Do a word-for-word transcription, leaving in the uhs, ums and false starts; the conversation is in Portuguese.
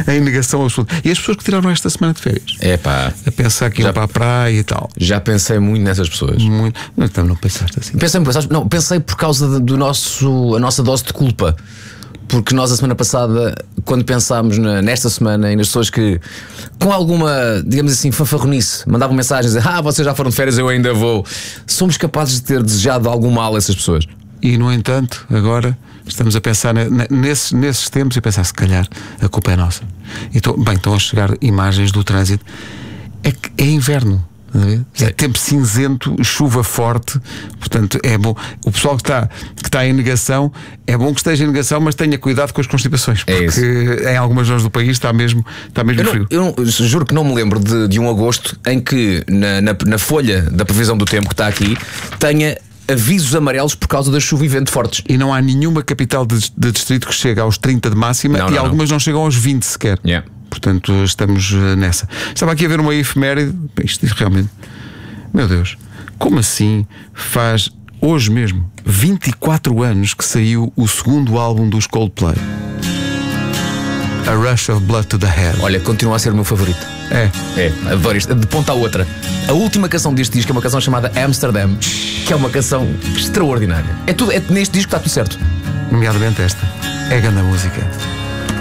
em negação absoluta. E as pessoas que tiraram esta semana de férias, é pá, a pensar que iam já, para a praia e tal. Já pensei muito nessas pessoas. Muito. Não, então não pensaste assim. Pensei, não, pensei por causa do nosso, a nossa dose de culpa. Porque nós a semana passada, quando pensámos na, nesta semana e nas pessoas que, com alguma, digamos assim, fanfarronice, mandavam mensagens, ah, vocês já foram de férias, eu ainda vou. Somos capazes de ter desejado algum mal a essas pessoas. E no entanto, agora estamos a pensar nesses, nesses tempos e a pensar, se calhar a culpa é nossa. E tô, bem, estão a chegar imagens do trânsito. É que é inverno. É tempo cinzento, chuva forte. Portanto é bom. O pessoal que está, que está em negação, é bom que esteja em negação, mas tenha cuidado com as constipações, porque é em algumas zonas do país está mesmo, está mesmo eu frio. Não, eu juro que não me lembro de, de um agosto em que na, na, na folha da previsão do tempo que está aqui tenha avisos amarelos por causa da chuva e vento fortes. E não há nenhuma capital de, de distrito que chega aos trinta de máxima. Não, e não, algumas não. não chegam aos vinte sequer. Yeah. Portanto, estamos nessa. Estava aqui a ver uma efeméride. Isto realmente, meu Deus, como assim faz hoje mesmo vinte e quatro anos que saiu o segundo álbum dos Coldplay, A Rush of Blood to the Head. Olha, continua a ser o meu favorito. É, é, adoro isto, de ponta à outra. A última canção deste disco é uma canção chamada Amsterdam, que é uma canção extraordinária. É tudo, é, neste disco está tudo certo. Nomeadamente esta. É grande a música.